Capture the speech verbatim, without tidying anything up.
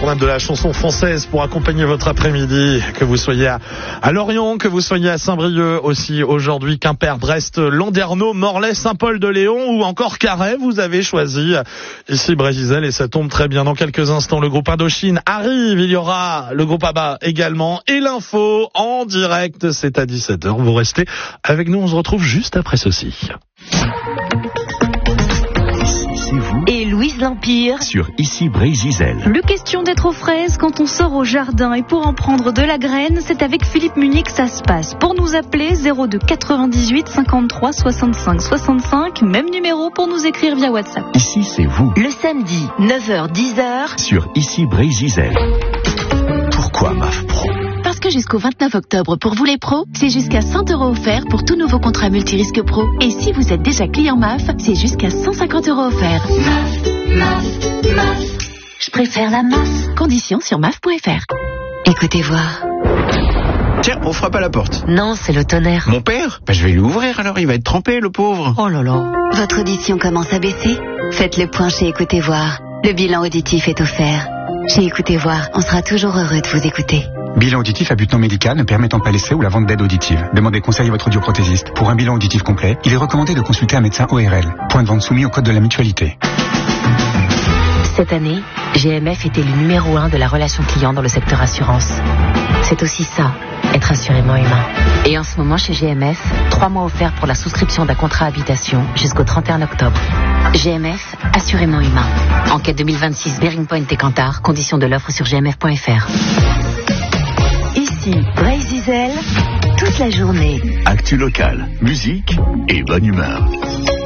l'incontournable de la chanson française pour accompagner votre après-midi, que vous soyez à, à Lorient, que vous soyez à Saint-Brieuc aussi aujourd'hui, Quimper, Brest, Landerneau, Morlaix, Saint-Paul-de-Léon ou encore Carhaix, vous avez choisi ici Brésil et ça tombe très bien. Dans quelques instants, le groupe Indochine arrive, il y aura le groupe ABBA également et l'info en direct, c'est à dix-sept heures. Vous restez avec nous, on se retrouve juste après ceci. Et Louise L'Empire sur Ici Brésil. Le question d'être aux fraises quand on sort au jardin et pour en prendre de la graine, c'est avec Philippe Munier que ça se passe. Pour nous appeler, zéro deux quatre-vingt-dix-huit cinquante-trois soixante-cinq soixante-cinq, même numéro pour nous écrire via WhatsApp. Ici c'est vous. Le samedi, neuf heures dix heures sur Ici Brésil. Pourquoi M A F Pro? Parce que jusqu'au vingt-neuf octobre, pour vous les pros, c'est jusqu'à cent euros offerts pour tout nouveau contrat multirisque pro. Et si vous êtes déjà client M A F, c'est jusqu'à cent cinquante euros offerts. M A F, M A F, M A F. Je préfère la M A F. Conditions sur M A F point F R. Écoutez voir. Tiens, on frappe à la porte. Non, c'est le tonnerre. Mon père? Bah, je vais lui ouvrir alors, il va être trempé, le pauvre. Oh là là. Votre audition commence à baisser? Faites le point chez Écoutez Voir. Le bilan auditif est offert. Chez Écoutez Voir, on sera toujours heureux de vous écouter. Bilan auditif à but non médical ne permettant pas l'essai ou la vente d'aide auditive. Demandez conseil à votre audioprothésiste. Pour un bilan auditif complet, il est recommandé de consulter un médecin O R L. Point de vente soumis au code de la mutualité. Cette année, G M F est élu numéro un de la relation client dans le secteur assurance. C'est aussi ça, être assurément humain. Et en ce moment chez G M F, trois mois offerts pour la souscription d'un contrat habitation jusqu'au trente et un octobre. G M F, assurément humain. Enquête deux mille vingt-six, Bearing Point et Kantar. Conditions de l'offre sur g m f point f r. Ici, Brésil, toute la journée. Actu local, musique et bonne humeur.